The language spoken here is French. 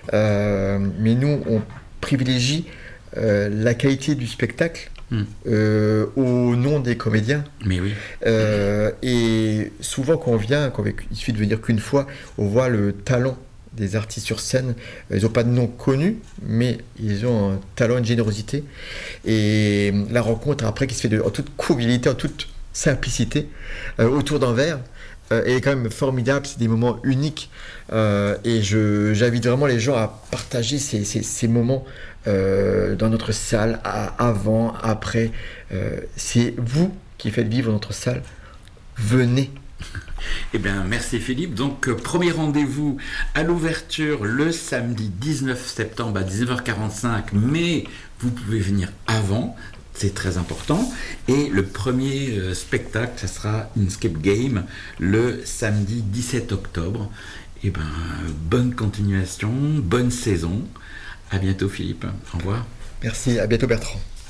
Mais nous, on privilégie la qualité du spectacle au nom des comédiens. Mais oui. Et souvent, quand on vient, il suffit de venir qu'une fois, on voit le talent des artistes sur scène. Ils n'ont pas de nom connu, mais ils ont un talent, une générosité. Et la rencontre, après, qui se fait en toute convivialité, en toute simplicité, autour d'un verre, est quand même formidable. C'est des moments uniques. Et j'invite vraiment les gens à partager ces moments dans notre salle, avant, après. C'est vous qui faites vivre notre salle. Venez. Eh bien, merci Philippe. Donc, premier rendez-vous à l'ouverture le samedi 19 septembre à 19h45, mais vous pouvez venir avant, c'est très important. Et le premier spectacle, ça sera Inkscape Game le samedi 17 octobre. Eh bien, bonne continuation, bonne saison. À bientôt Philippe. Au revoir. Merci, à bientôt Bertrand.